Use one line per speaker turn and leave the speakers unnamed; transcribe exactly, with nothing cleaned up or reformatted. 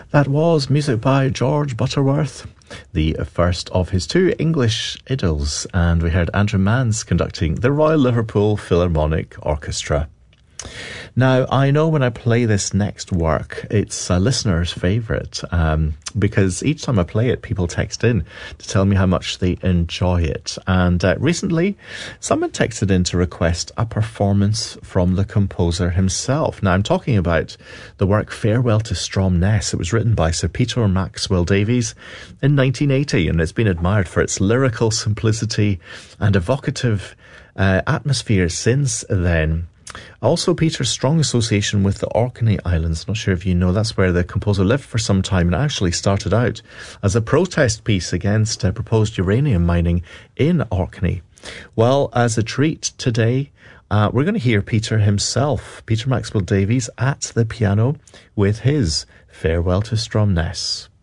That was music by George Butterworth, the first of his two English idylls, and we heard Andrew Mans conducting the Royal Liverpool Philharmonic Orchestra. Now, I know when I play this next work, it's a listener's favourite, um, because each time I play it, people text in to tell me how much they enjoy it. And uh, recently, someone texted in to request a performance from the composer himself. Now, I'm talking about the work Farewell to Stromness. It was written by Sir Peter Maxwell Davies in nineteen eighty, and it's been admired for its lyrical simplicity and evocative uh, atmosphere since then. Also, Peter's strong association with the Orkney Islands. Not sure if you know, that's where the composer lived for some time, and actually started out as a protest piece against uh, proposed uranium mining in Orkney. Well, as a treat today, uh, we're going to hear Peter himself, Peter Maxwell Davies, at the piano with his Farewell to Stromness.